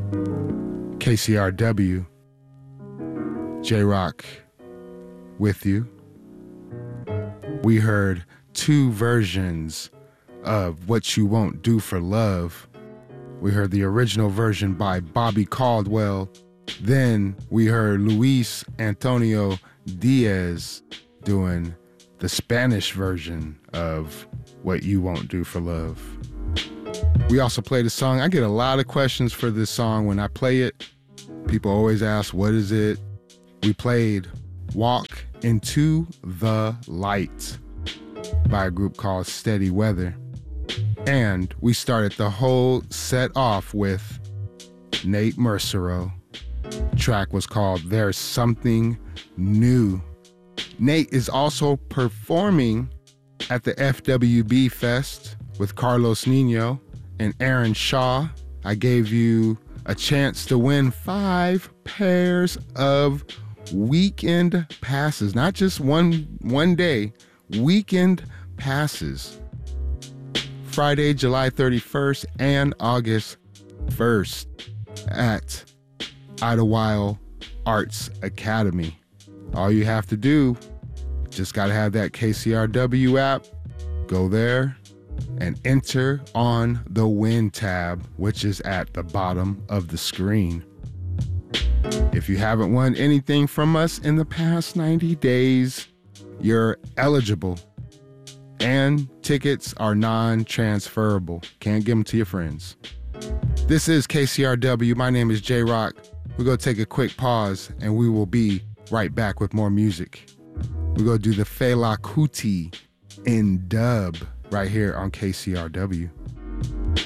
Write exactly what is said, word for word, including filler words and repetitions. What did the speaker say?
K C R W, J-Rock with you. We heard two versions of What You Won't Do for Love. We heard the original version by Bobby Caldwell. Then we heard Luis Antonio Diaz doing the Spanish version of What You Won't Do for Love. We also played a song. I get a lot of questions for this song when I play it. People always ask, what is it? We played Walk Into the Light by a group called Steady Weather. And we started the whole set off with Nate Mercero. The track was called There's Something New. Nate is also performing at the F W B Fest with Carlos Nino and Aaron Shaw. I gave you a chance to win five pairs of weekend passes, not just one one day, weekend passes. Friday, July thirty-first and August first at Idlewild Arts Academy. All you have to do, just got to have that K C R W app, go there and enter on the win tab, which is at the bottom of the screen. If you haven't won anything from us in the past ninety days, you're eligible. And tickets are non-transferable. Can't give them to your friends. This is K C R W. My name is J-Rock. We're going to take a quick pause and we will be right back with more music. We're going to do the Fela Kuti in dub right here on K C R W.